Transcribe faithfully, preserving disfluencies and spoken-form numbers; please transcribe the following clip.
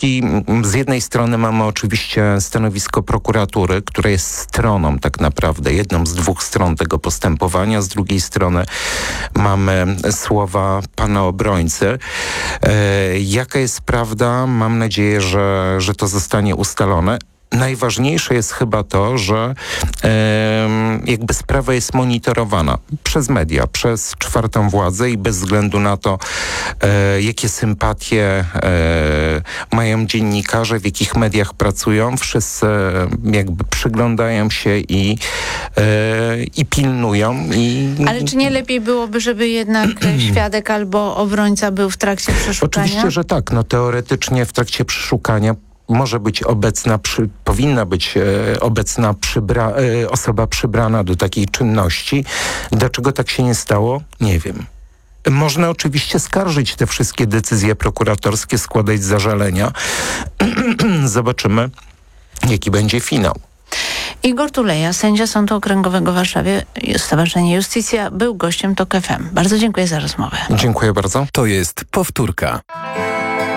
jeśli z jednej strony mamy oczywiście stanowisko prokuratury, które jest stroną tak naprawdę, jedną z dwóch stron tego postępowania, z drugiej strony mamy słowa pana obrońcy. E, jaka jest prawda? Mam nadzieję, że, że to zostanie ustalone. Najważniejsze jest chyba to, że e, jakby sprawa jest monitorowana przez media, przez czwartą władzę i bez względu na to, e, jakie sympatie e, mają dziennikarze, w jakich mediach pracują, wszyscy jakby przyglądają się i, e, i pilnują. I... Ale czy nie lepiej byłoby, żeby jednak świadek albo obrońca był w trakcie przeszukania? Oczywiście, że tak. No teoretycznie w trakcie przeszukania może być obecna, przy, powinna być e, obecna przybra, e, osoba przybrana do takiej czynności. Dlaczego tak się nie stało? Nie wiem. Można oczywiście skarżyć te wszystkie decyzje prokuratorskie, składać zażalenia. Zobaczymy, jaki będzie finał. Igor Tuleja, sędzia Sądu Okręgowego w Warszawie, Stowarzyszenie Iustitia, był gościem TOK F M. Bardzo dziękuję za rozmowę. Dziękuję bardzo. To jest powtórka.